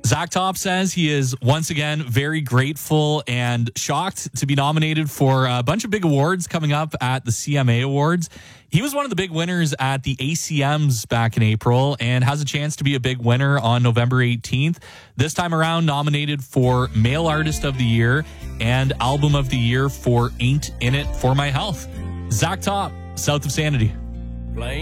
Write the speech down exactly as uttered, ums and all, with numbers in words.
Zach Top says he is once again very grateful and shocked to be nominated for a bunch of big awards coming up at the C M A Awards. He was one of the big winners at the A C Ms back in April and has a chance to be a big winner on November eighteenth. This time around, nominated for Male Artist of the Year and Album of the Year for Ain't In It For My Health. Zach Top, South of Sanity.